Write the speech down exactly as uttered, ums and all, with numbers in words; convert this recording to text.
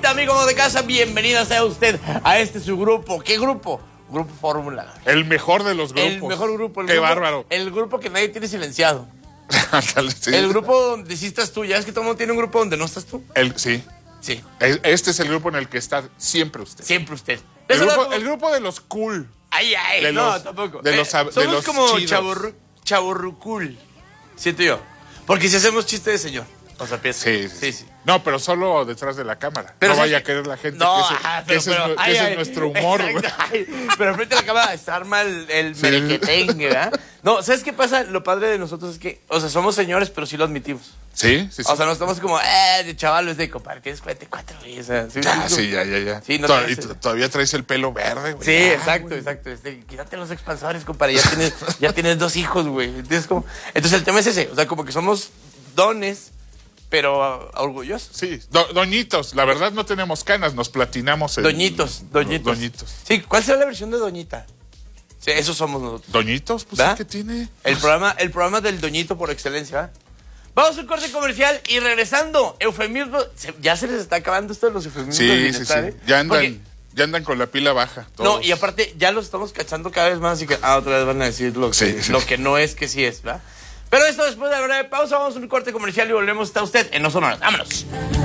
bonita, amigo de casa, bienvenida sea usted a este su grupo. ¿Qué grupo? Grupo Fórmula. El mejor de los grupos. El mejor grupo. El Qué grupo, bárbaro. El grupo que nadie tiene silenciado. Sí. El grupo donde sí estás tú. Ya es que todo el mundo tiene un grupo donde no estás tú. El, sí. Sí. Este es el grupo en el que está siempre usted. Siempre usted. El grupo, como... el grupo de los cool. Ay, ay, de no, los, tampoco. De eh, los, somos de los como chidos. chaburru, chaburrucul. Siento yo. Porque si hacemos chiste de señor. O sea, piensa. Sí, sí, sí, sí. No, pero solo detrás de la cámara. Pero no vaya que... a querer la gente no, que ese, ajá, pero, que ese, pero, es, ay, ese ay, es nuestro humor, güey. Pero frente a la cámara está arma el, el Sí. merequetengue, ¿verdad? No, ¿sabes qué pasa? Lo padre de nosotros es que, o sea, somos señores, pero sí lo admitimos. Sí, sí, sí. O sea, no estamos como, eh, de chavalos, de compadre, tienes cuarenta y cuatro, güey. O sea, sí, Ah, sí, sí, ya, ya, ya. Sí, no Tod- te y haces- t- todavía traes el pelo verde, güey. Sí, Ah, exacto, güey. exacto. Este, quítate los expansores, compadre. Ya tienes, ya tienes dos hijos, güey. Entonces, como, entonces, el tema es ese. O sea, como que somos dones, pero uh, orgullosos. Sí, do- doñitos. La verdad no tenemos canas, nos platinamos. El, Doñitos, doñitos. Doñitos. Sí, ¿cuál será la versión de doñita? Sí, esos somos nosotros. ¿Doñitos? Pues, ¿verdad? ¿qué tiene? El programa, el programa del doñito por excelencia, ¿verdad? Vamos a un corte comercial y regresando, eufemismo. Se- ya se les está acabando esto de los eufemismos del Sí, sí, bienestar, sí. ¿eh? Ya andan, Porque- ya andan con la pila baja. no, todos. y aparte ya los estamos cachando cada vez más y que ah, otra vez van a decir lo que, Sí, sí. lo que no es que sí es, ¿verdad? Pero esto después de la breve pausa, vamos a un corte comercial y volvemos. Está usted en No Sonoras. Vámonos.